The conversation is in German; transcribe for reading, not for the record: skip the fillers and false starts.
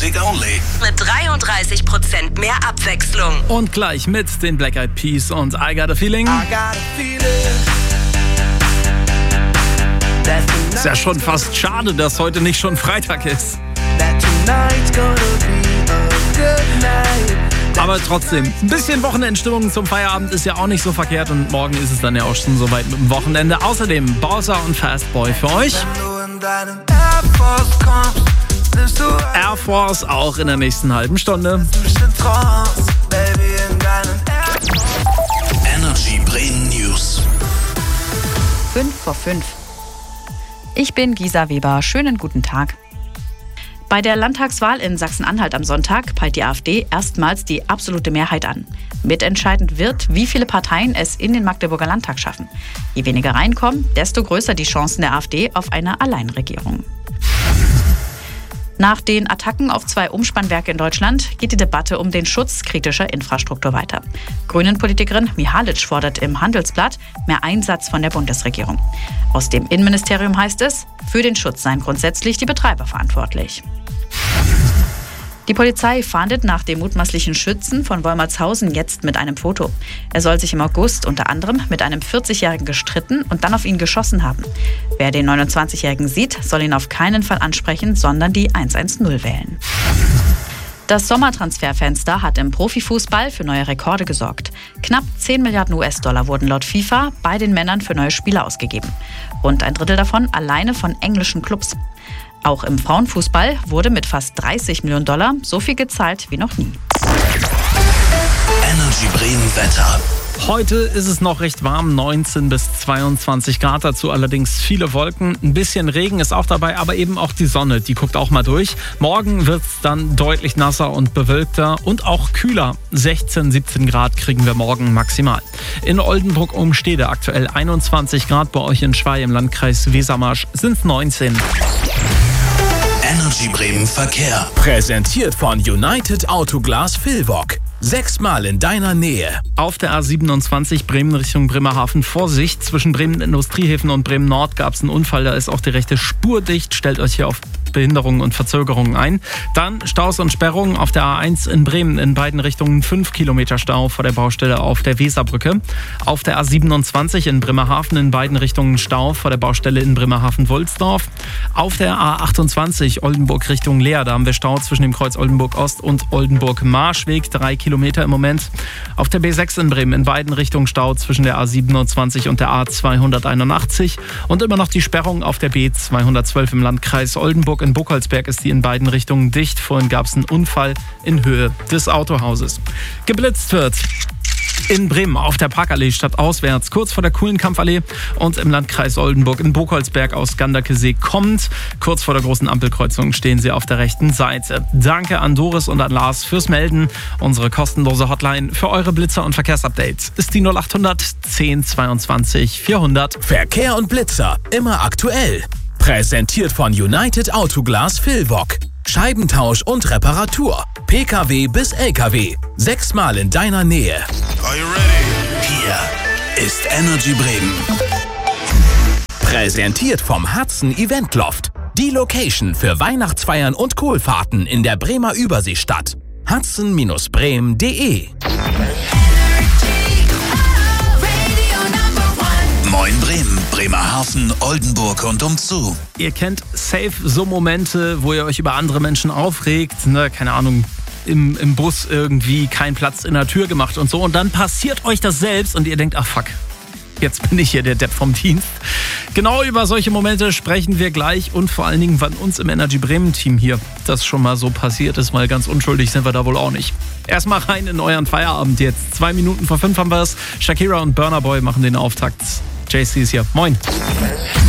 Music Only. Mit 33% mehr Abwechslung. Und gleich mit den Black Eyed Peas und I Got a Feeling. Ist ja schon fast schade, dass heute nicht schon Freitag ist. Aber trotzdem, ein bisschen Wochenendstimmung zum Feierabend ist ja auch nicht so verkehrt und morgen ist es dann ja auch schon soweit mit dem Wochenende. Außerdem Bowser und Fastboy für euch. Air Force auch in der nächsten halben Stunde. Energy Bremen News. 5 vor 5. Ich bin Gisa Weber. Schönen guten Tag. Bei der Landtagswahl in Sachsen-Anhalt am Sonntag peilt die AfD erstmals die absolute Mehrheit an. Mitentscheidend wird, wie viele Parteien es in den Magdeburger Landtag schaffen. Je weniger reinkommen, desto größer die Chancen der AfD auf eine Alleinregierung. Nach den Attacken auf 2 Umspannwerke in Deutschland geht die Debatte um den Schutz kritischer Infrastruktur weiter. Grünen-Politikerin Mihalic fordert im Handelsblatt mehr Einsatz von der Bundesregierung. Aus dem Innenministerium heißt es, für den Schutz seien grundsätzlich die Betreiber verantwortlich. Die Polizei fahndet nach dem mutmaßlichen Schützen von Wolmertshausen jetzt mit einem Foto. Er soll sich im August unter anderem mit einem 40-Jährigen gestritten und dann auf ihn geschossen haben. Wer den 29-Jährigen sieht, soll ihn auf keinen Fall ansprechen, sondern die 110 wählen. Das Sommertransferfenster hat im Profifußball für neue Rekorde gesorgt. Knapp 10 Milliarden US-Dollar wurden laut FIFA bei den Männern für neue Spieler ausgegeben. Rund ein Drittel davon alleine von englischen Clubs. Auch im Frauenfußball wurde mit fast 30 Millionen Dollar so viel gezahlt wie noch nie. Energy Bremen Wetter. Heute ist es noch recht warm, 19 bis 22 Grad, dazu allerdings viele Wolken. Ein bisschen Regen ist auch dabei, aber eben auch die Sonne, die guckt auch mal durch. Morgen wird es dann deutlich nasser und bewölkter und auch kühler. 16, 17 Grad kriegen wir morgen maximal. In Oldenburg-Umstede aktuell 21 Grad, bei euch in Schwey im Landkreis Wesermarsch sind es 19. Energy Bremen Verkehr. Präsentiert von United Autoglas Villwock. 6-mal in deiner Nähe. Auf der A27 Bremen Richtung Bremerhaven. Vorsicht, zwischen Bremen Industriehäfen und Bremen Nord gab es einen Unfall. Da ist auch die rechte Spur dicht. Stellt euch hier auf Behinderungen und Verzögerungen ein. Dann Staus und Sperrungen auf der A1 in Bremen. In beiden Richtungen 5 Kilometer Stau vor der Baustelle auf der Weserbrücke. Auf der A27 in Bremerhaven in beiden Richtungen Stau vor der Baustelle in Bremerhaven-Wulsdorf. Auf der A28 Oldenburg Richtung Leer. Da haben wir Stau zwischen dem Kreuz Oldenburg Ost und Oldenburg Marschweg. 3 Kilometer im Moment. Auf der B6 in Bremen in beiden Richtungen Stau zwischen der A27 und der A281. Und immer noch die Sperrung auf der B212 im Landkreis Oldenburg. In Buchholzberg ist die in beiden Richtungen dicht. Vorhin gab es einen Unfall in Höhe des Autohauses. Geblitzt wird in Bremen auf der Parkallee stadtauswärts, kurz vor der Kuhlenkampfallee und im Landkreis Oldenburg in Buchholzberg aus Ganderkesee kommt. Kurz vor der großen Ampelkreuzung stehen sie auf der rechten Seite. Danke an Doris und an Lars fürs Melden. Unsere kostenlose Hotline für eure Blitzer und Verkehrsupdates ist die 0800 10 22 400. Verkehr und Blitzer, immer aktuell. Präsentiert von United Autoglas Villwock. Scheibentausch und Reparatur. PKW bis LKW. 6-mal in deiner Nähe. Are you ready? Hier ist Energy Bremen. Präsentiert vom Hudson Event Loft. Die Location für Weihnachtsfeiern und Kohlfahrten in der Bremer Überseestadt. hudson-bremen.de. Moin Bremen, Bremerhaven, Oldenburg und umzu. Ihr kennt safe so Momente, wo ihr euch über andere Menschen aufregt, ne, keine Ahnung, im Bus irgendwie keinen Platz in der Tür gemacht und so. Und dann passiert euch das selbst und ihr denkt, ach fuck, jetzt bin ich hier der Depp vom Dienst. Genau über solche Momente sprechen wir gleich und vor allen Dingen, wann uns im Energy Bremen Team hier das schon mal so passiert ist, weil ganz unschuldig sind wir da wohl auch nicht. Erstmal rein in euren Feierabend jetzt. 2 Minuten vor 5 haben wir es. Shakira und Burna Boy machen den Auftakt. JC ist hier. Moin.